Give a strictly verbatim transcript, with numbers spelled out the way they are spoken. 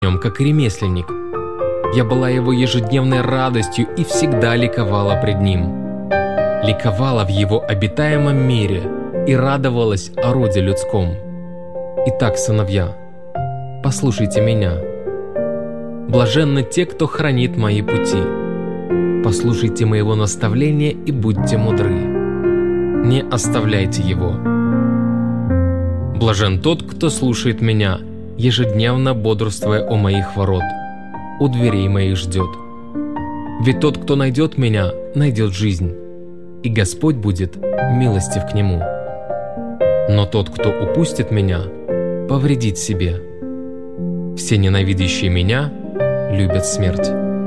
нем, как ремесленник. Я была его ежедневной радостью и всегда ликовала пред ним. Ликовала в его обитаемом мире и радовалась о роде людском. Итак, сыновья, послушайте меня. Блаженны те, кто хранит мои пути. Послушайте моего наставления и будьте мудры. Не оставляйте его. Блажен тот, кто слушает меня, ежедневно бодрствуя у моих ворот, у дверей моих ждет. Ведь тот, кто найдет меня, найдет жизнь, и Господь будет милостив к нему. Но тот, кто упустит меня, повредит себе. Все ненавидящие меня любят смерть.